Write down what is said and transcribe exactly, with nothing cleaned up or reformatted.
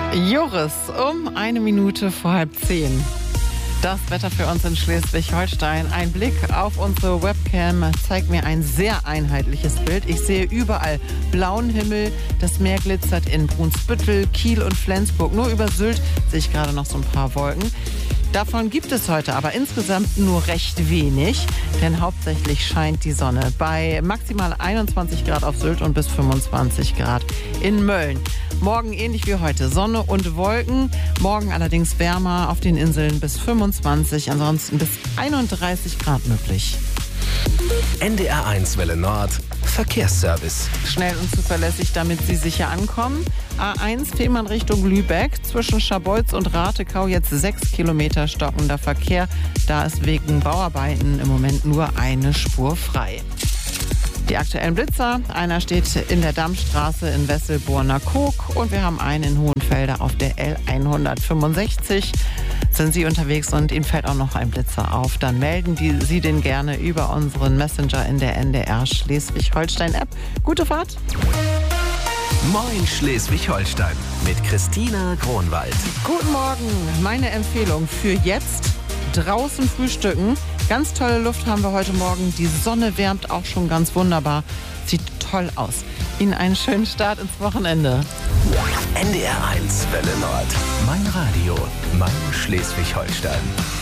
Joris, um eine Minute vor halb zehn. Das Wetter für uns in Schleswig-Holstein. Ein Blick auf unsere Webcam zeigt mir ein sehr einheitliches Bild. Ich sehe überall blauen Himmel. Das Meer glitzert in Brunsbüttel, Kiel und Flensburg. Nur über Sylt sehe ich gerade noch so ein paar Wolken. Davon gibt es heute aber insgesamt nur recht wenig, denn hauptsächlich scheint die Sonne bei maximal einundzwanzig Grad auf Sylt und bis fünfundzwanzig Grad in Mölln. Morgen ähnlich wie heute, Sonne und Wolken, morgen allerdings wärmer auf den Inseln bis fünfundzwanzig, ansonsten bis einunddreißig Grad möglich. N D R eins Welle Nord, Verkehrsservice. Schnell und zuverlässig, damit Sie sicher ankommen. A eins Fehmarn Richtung Lübeck, zwischen Scharbeutz und Ratekau jetzt sechs Kilometer stockender Verkehr. Da ist wegen Bauarbeiten im Moment nur eine Spur frei. Die aktuellen Blitzer, einer steht in der Dammstraße in Wesselburner-Koog und wir haben einen in Hohenfelder auf der L hundertfünfundsechzig. Sind Sie unterwegs und Ihnen fällt auch noch ein Blitzer auf, dann melden die, Sie den gerne über unseren Messenger in der N D R Schleswig-Holstein-App. Gute Fahrt! Moin Schleswig-Holstein mit Christina Kronwald. Guten Morgen, meine Empfehlung für jetzt: draußen frühstücken. Ganz tolle Luft haben wir heute Morgen. Die Sonne wärmt auch schon ganz wunderbar. Sieht toll aus. Ihnen einen schönen Start ins Wochenende. N D R eins Welle Nord. Mein Radio, mein Schleswig-Holstein.